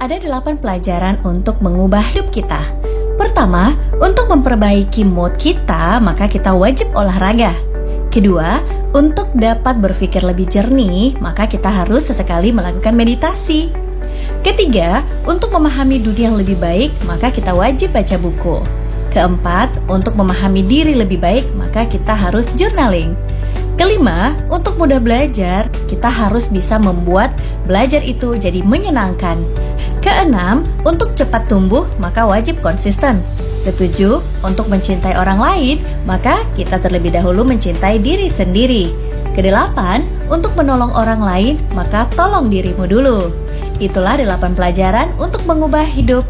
ada 8 pelajaran untuk mengubah hidup kita. Pertama, untuk memperbaiki mood kita, maka kita wajib olahraga. Kedua, untuk dapat berpikir lebih jernih, maka kita harus sesekali melakukan meditasi. Ketiga, untuk memahami dunia yang lebih baik, maka kita wajib baca buku. Keempat, untuk memahami diri lebih baik, maka kita harus journaling. Kelima, untuk mudah belajar, kita harus bisa membuat belajar itu jadi menyenangkan. Keenam, untuk cepat tumbuh, maka wajib konsisten. Ketujuh, untuk mencintai orang lain, maka kita terlebih dahulu mencintai diri sendiri. Kedelapan, untuk menolong orang lain, maka tolong dirimu dulu. Itulah 8 pelajaran untuk mengubah hidup